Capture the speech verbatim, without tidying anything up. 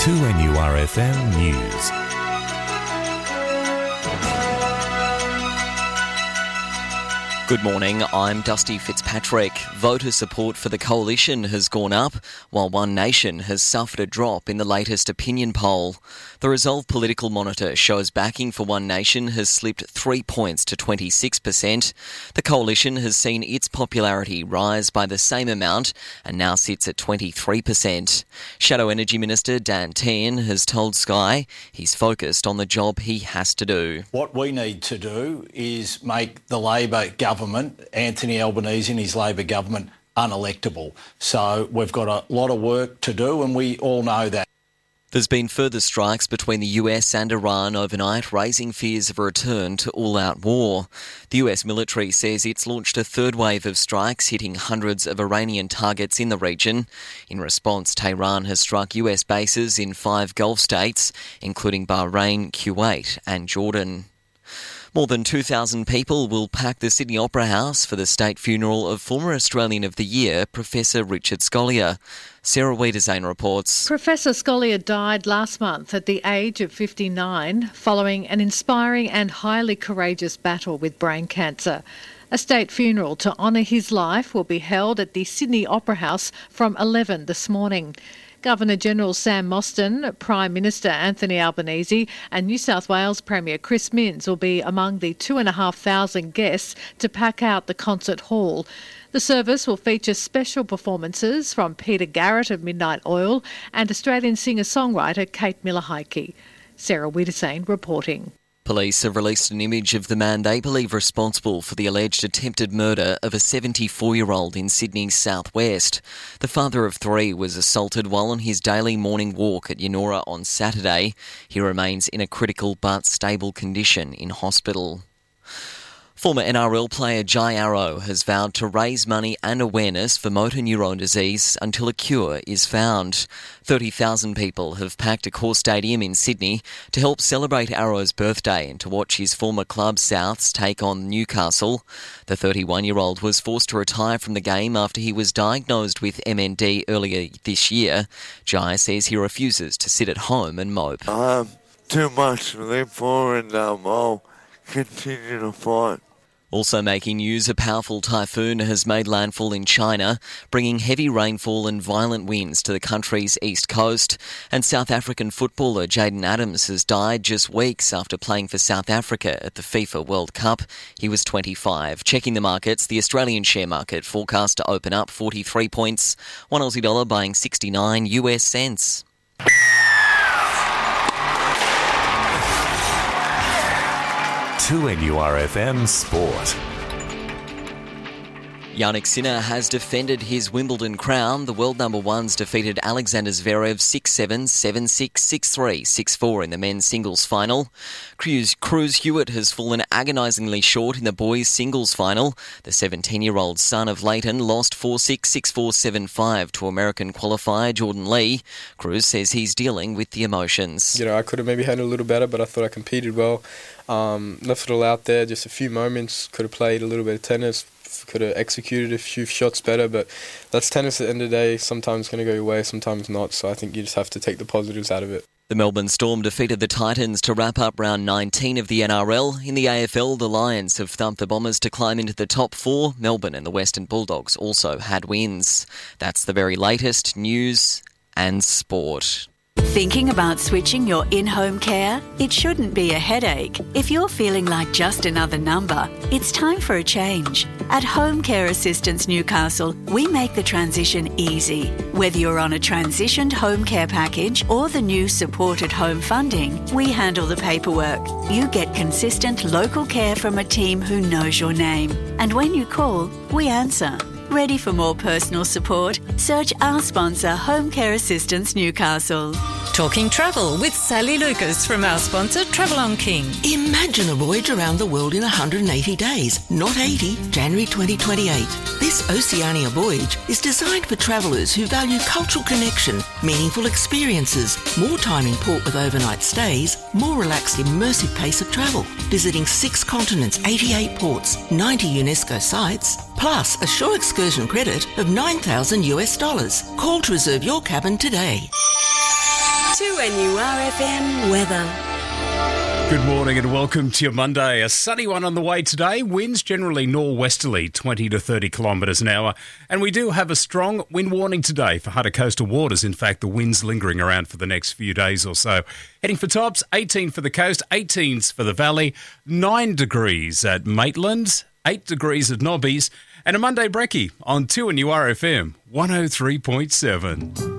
two N U R F M News. Good morning, I'm Dusty Fitzpatrick. Voter support for the Coalition has gone up, while One Nation has suffered a drop in the latest opinion poll. The Resolve Political Monitor shows backing for One Nation has slipped three points to twenty-six percent. The Coalition has seen its popularity rise by the same amount and now sits at twenty-three percent. Shadow Energy Minister Dan Tehan has told Sky he's focused on the job he has to do. What we need to do is make the Labor government Government, Anthony Albanese and his Labor government, unelectable. So we've got a lot of work to do, and we all know that. There's been further strikes between the U S and Iran overnight, raising fears of a return to all-out war. The U S military says it's launched a third wave of strikes, hitting hundreds of Iranian targets in the region. In response, Tehran has struck U S bases in five Gulf states, including Bahrain, Kuwait and Jordan. More than two thousand people will pack the Sydney Opera House for the state funeral of former Australian of the Year, Professor Richard Scolyer. Sarah Wiedersane reports. Professor Scolyer died last month at the age of fifty-nine following an inspiring and highly courageous battle with brain cancer. A state funeral to honour his life will be held at the Sydney Opera House from eleven this morning. Governor-General Sam Mostyn, Prime Minister Anthony Albanese and New South Wales Premier Chris Minns will be among the two and a half thousand guests to pack out the concert hall. The service will feature special performances from Peter Garrett of Midnight Oil and Australian singer-songwriter Kate Miller-Heidke. Sarah Wiedersane reporting. Police have released an image of the man they believe responsible for the alleged attempted murder of a seventy-four-year-old in Sydney's southwest. The father of three was assaulted while on his daily morning walk at Yennora on Saturday. He remains in a critical but stable condition in hospital. Former N R L player Jai Arrow has vowed to raise money and awareness for motor neurone disease until a cure is found. thirty thousand people have packed Accor Stadium in Sydney to help celebrate Arrow's birthday and to watch his former club Souths take on Newcastle. The thirty-one-year-old was forced to retire from the game after he was diagnosed with M N D earlier this year. Jai says he refuses to sit at home and mope. I have too much to live for and um, I'll continue to fight. Also making news, a powerful typhoon has made landfall in China, bringing heavy rainfall and violent winds to the country's east coast. And South African footballer Jayden Adams has died just weeks after playing for South Africa at the FIFA World Cup. He was twenty-five. Checking the markets, the Australian share market forecast to open up forty-three points, one Aussie dollar buying sixty-nine U S cents. two N U R F M Sport. Jannik Sinner has defended his Wimbledon crown. The world number ones defeated Alexander Zverev six seven, seven six, six three, six four in the men's singles final. Cruz, Cruz Hewitt has fallen agonisingly short in the boys' singles final. The seventeen-year-old son of Leighton lost four six, six four, seven five to American qualifier Jordan Lee. Cruz says he's dealing with the emotions. You know, I could have maybe handled a little better, but I thought I competed well. Um, left it all out there, just a few moments. Could have played a little bit of tennis. Could have executed a few shots better, but that's tennis at the end of the day. Sometimes it's going to go your way, sometimes not, so I think you just have to take the positives out of it. The Melbourne Storm defeated the Titans to wrap up round nineteen of the N R L. In the A F L, the Lions have thumped the Bombers to climb into the top four. Melbourne and the Western Bulldogs also had wins. That's the very latest news and sport. Thinking about switching your in-home care? It shouldn't be a headache. If you're feeling like just another number, it's time for a change. At Home Care Assistance Newcastle, we make the transition easy. Whether you're on a transitioned home care package or the new supported home funding, we handle the paperwork. You get consistent local care from a team who knows your name. And when you call, we answer. Ready for more personal support? Search our sponsor, Home Care Assistance Newcastle. Talking travel with Sally Lucas from our sponsor, Travel on King. Imagine a voyage around the world in one hundred eighty days, not eighty, January twenty twenty-eight. This Oceania voyage is designed for travellers who value cultural connection, meaningful experiences, more time in port with overnight stays, more relaxed, immersive pace of travel, visiting six continents, eighty-eight ports, ninety UNESCO sites, plus a shore excursion credit of nine thousand US dollars. Call to reserve your cabin today. two N U R F M weather. Good morning and welcome to your Monday. A sunny one on the way today. Winds generally norwesterly, twenty to thirty kilometres an hour. And we do have a strong wind warning today for Hunter coastal waters. In fact, the wind's lingering around for the next few days or so. Heading for tops, eighteen for the coast, eighteens for the valley, nine degrees at Maitland, eight degrees at Nobbies, and a Monday brekkie on two N U R F M one oh three point seven.